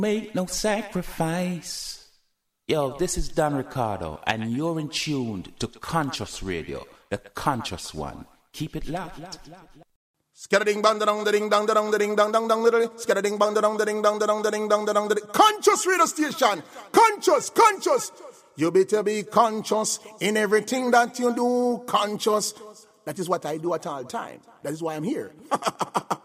Make no sacrifice. Yo, this is Don Ricardo, and you're in tuned to Conscious Radio, the conscious one. Keep it locked. Scarading bang dong ding dong dong ding dong dong dong scarading bang dong ding dong dong ding dong dong. Conscious radio station. Conscious. You better be conscious in everything that you do. Conscious. That is what I do at all time. That is why I'm here.